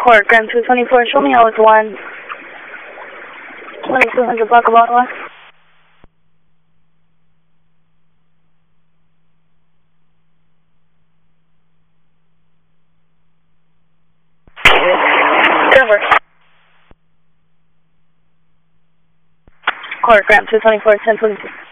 Court, Graham 224, show me how it's 2200 block of Ottawa. Cover. Court, Graham 224, 1022.